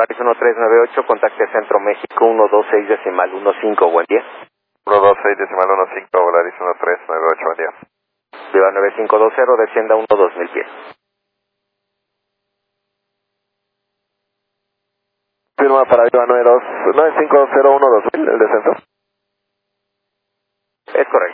Volaris 1398, contacte Centro México 126.15, buen día. 126.15, Volaris 1398, buen día. Viva 9520, descienda 12000 pies. Firma para Viva 9501 2000, el descenso. Es correcto.